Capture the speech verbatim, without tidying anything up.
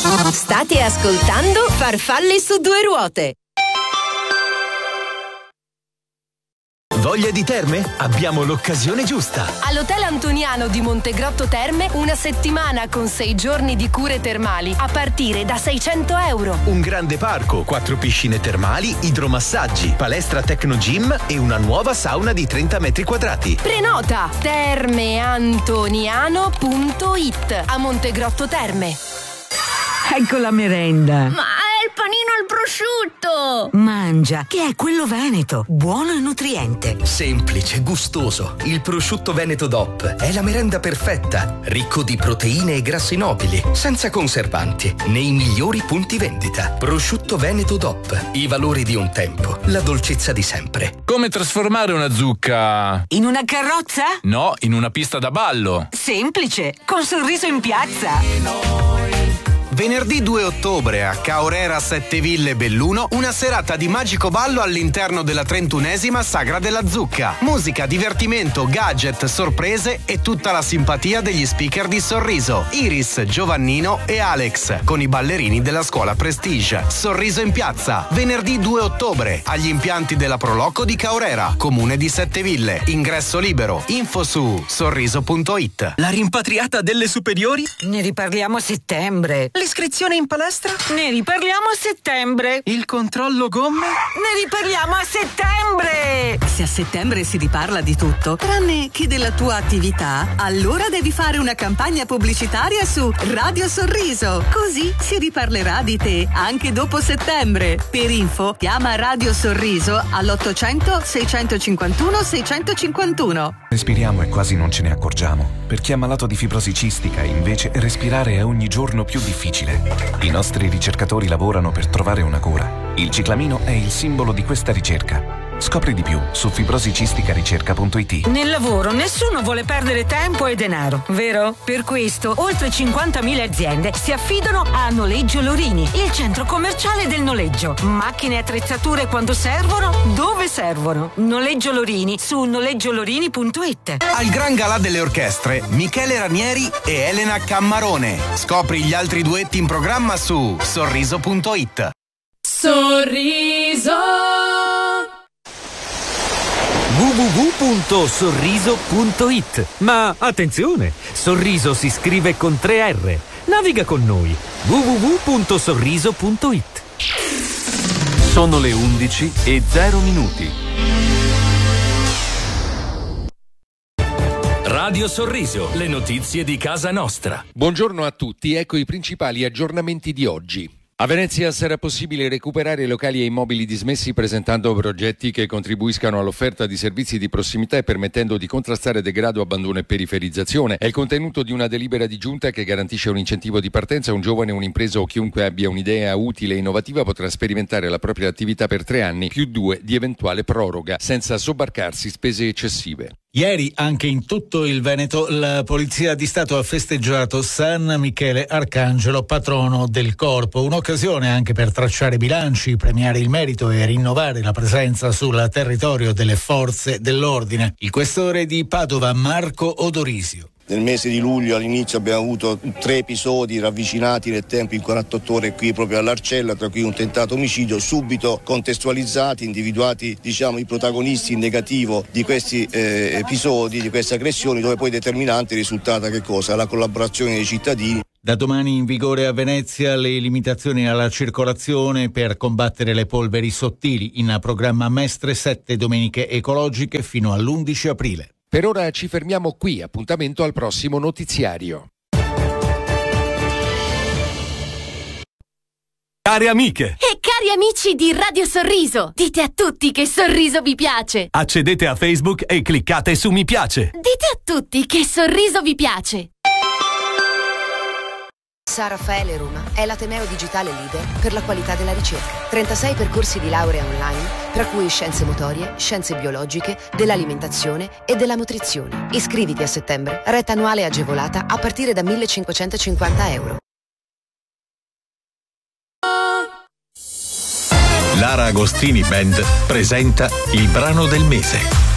State ascoltando Farfalle su due ruote. Voglia di terme? Abbiamo l'occasione giusta. All'Hotel Antoniano di Montegrotto Terme una settimana con sei giorni di cure termali a partire da seicento euro. Un grande parco, quattro piscine termali, idromassaggi, palestra Tecnogym e una nuova sauna di trenta metri quadrati. Prenota termeantoniano punto it a Montegrotto Terme. Ecco la merenda. Ma è il panino al prosciutto! Mangia, che è quello veneto, buono e nutriente. Semplice, gustoso. Il prosciutto veneto D O P è la merenda perfetta, ricco di proteine e grassi nobili, senza conservanti, nei migliori punti vendita. Prosciutto veneto D O P, i valori di un tempo, la dolcezza di sempre. Come trasformare una zucca? In una carrozza? No, in una pista da ballo. Semplice, con Sorriso in Piazza. Venerdì due ottobre a Caorera Sette Ville Belluno, una serata di magico ballo all'interno della trentunesima Sagra della Zucca. Musica, divertimento, gadget, sorprese e tutta la simpatia degli speaker di Sorriso, Iris, Giovannino e Alex, con i ballerini della scuola Prestige. Sorriso in Piazza, venerdì due ottobre, agli impianti della Proloco di Caorera, comune di Sette Ville. Ingresso libero. Info su sorriso punto it. La rimpatriata delle superiori? Ne riparliamo a settembre. L'iscrizione in palestra? Ne riparliamo a settembre. Il controllo gomme? Ne riparliamo a settembre. Se a settembre si riparla di tutto, tranne che della tua attività, allora devi fare una campagna pubblicitaria su Radio Sorriso. Così si riparlerà di te anche dopo settembre. Per info, chiama Radio Sorriso all'ottocento seicentocinquantuno seicentocinquantuno. Respiriamo e quasi non ce ne accorgiamo. Per chi è malato di fibrosi cistica, invece, respirare è ogni giorno più difficile. I nostri ricercatori lavorano per trovare una cura. Il ciclamino è il simbolo di questa ricerca. Scopri di più su fibrosicisticaricerca punto it. Nel lavoro nessuno vuole perdere tempo e denaro, vero? Per questo oltre cinquantamila aziende si affidano a Noleggio Lorini, il centro commerciale del noleggio. Macchine e attrezzature quando servono, dove servono. Noleggio Lorini su noleggiolorini punto it. Al Gran Galà delle Orchestre, Michele Ranieri e Elena Cammarone. Scopri gli altri duetti in programma su sorriso punto it. Sorriso w w w punto sorriso punto it. Ma attenzione, Sorriso si scrive con tre R. Naviga con noi. w w w punto sorriso punto it. Sono le undici e zero minuti. Radio Sorriso, le notizie di casa nostra. Buongiorno a tutti, ecco i principali aggiornamenti di oggi. A Venezia sarà possibile recuperare locali e immobili dismessi presentando progetti che contribuiscano all'offerta di servizi di prossimità e permettendo di contrastare degrado, abbandono e periferizzazione. È il contenuto di una delibera di giunta che garantisce un incentivo di partenza. Un giovane, un'impresa o chiunque abbia un'idea utile e innovativa potrà sperimentare la propria attività per tre anni più due di eventuale proroga, senza sobbarcarsi spese eccessive. Ieri anche in tutto il Veneto la Polizia di Stato ha festeggiato San Michele Arcangelo, patrono del corpo, un'occasione anche per tracciare bilanci, premiare il merito e rinnovare la presenza sul territorio delle forze dell'ordine. Il questore di Padova, Marco Odorisio. Nel mese di luglio all'inizio abbiamo avuto tre episodi ravvicinati nel tempo in quarantotto ore qui proprio all'Arcella, tra cui un tentato omicidio, subito contestualizzati, individuati diciamo i protagonisti in negativo di questi eh, episodi, di queste aggressioni, dove poi determinante è risultata che cosa? La collaborazione dei cittadini. Da domani in vigore a Venezia le limitazioni alla circolazione per combattere le polveri sottili, in programma Mestre sette domeniche ecologiche fino all'undici aprile. Per ora ci fermiamo qui, appuntamento al prossimo notiziario. Care amiche e cari amici di Radio Sorriso, dite a tutti che Sorriso vi piace. Accedete a Facebook e cliccate su mi piace. Dite a tutti che Sorriso vi piace. San Raffaele Roma è l'ateneo digitale leader per la qualità della ricerca. trentasei percorsi di laurea online, tra cui scienze motorie, scienze biologiche, dell'alimentazione e della nutrizione. Iscriviti a settembre, retta annuale agevolata a partire da millecinquecentocinquanta euro. Lara Agostini Band presenta il brano del mese.